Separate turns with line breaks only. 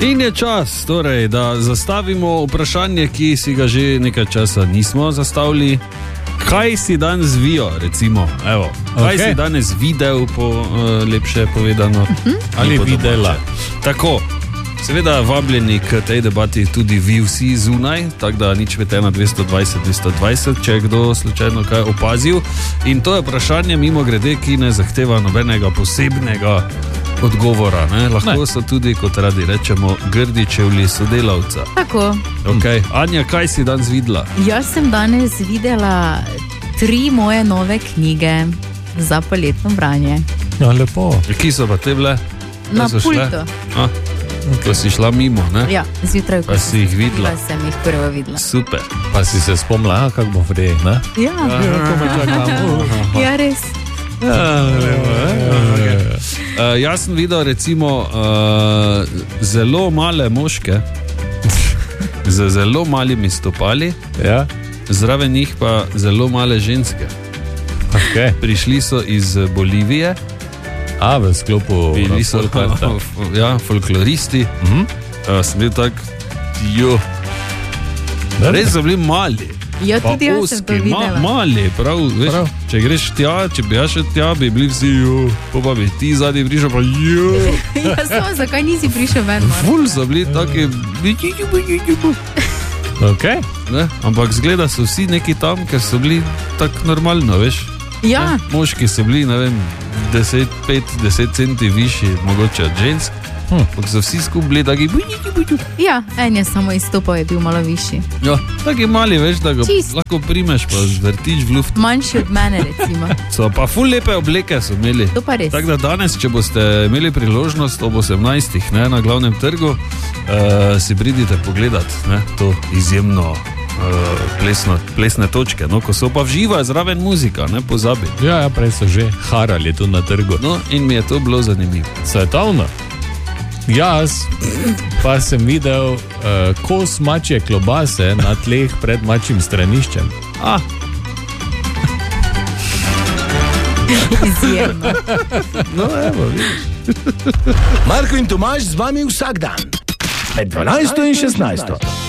In je čas, torej, da zastavimo vprašanje, ki si ga že nekaj časa nismo zastavili. Kaj si danes vijo, recimo? Evo, kaj si danes videl, lepše povedano?
Ali videla?
Tako, seveda vabljeni k tej debati tudi vi vsi zunaj, tako da nič vete na 220, če je kdo slučajno kaj opazil. In to je vprašanje, mimo grede, ki ne zahteva nobenega posebnega odgovora. Ne? Lahko so tudi, kot radi rečemo, grdi čevlji sodelavca.
Tako.
Okay. Anja, kaj si danes videla?
Jaz sem danes videla 3 moje nove knjige za poletno branje.
Ja, lepo.
Kje so pa te bile?
Na pultu.
Ko si šla mimo, ne?
Ja, zjutraj.
Pa si jih videla?
Pa sem jih prvo videla.
Super.
Pa si se spomnila, kako bo vrej, ne?
Ja. Ja, res.
Jaz sem videl recimo zelo male moške z zelo malimi stopali, zraven njih pa zelo male ženske. Prišli so iz Bolivije.
V sklopu
bili so folkloristi. Sem bil tak, res so bili mali.
Ja, tudi jaz sem to videla.
Mali, prav, veš, če greš tja, če bi jaz šel tja, bi bili vsi, pa bi ti zadnji prišel, pa
Ja, samo, zakaj nisi prišel ven?
Ful so bili taki, ampak zgleda so vsi neki tam, ker so bili tako normalno, veš.
Ja.
Moški so bili, ne vem, 5-10 centi višji, mogoče od žensk. Ampak so vsi skupaj bili taki.
Ja, en je samo izstopal, je bil malo višji.
Ja, taki mali, veš, da ga lahko primeš, pa zvrtiš v luft.
Manjši od mene, recimo.
So pa ful lepe obleke so imeli.
To pa res.
Tako da danes, če boste imeli priložnost ob 18. Ne, na glavnem trgu, si pridite pogledat, ne, to izjemno plesne točke, no, ko so pa vživa zraven muzika, ne pozabi.
Ja, prej so že harali tu na trgu.
No, in mi je to bilo zanimivo.
Svetovno. Jaz pa sem videl kos mačje klobase na tleh pred mačjim straniščem.
Izjemno.
No, evo, vidiš.
Marko in Tomaž z vami vsak dan med 12 in 16.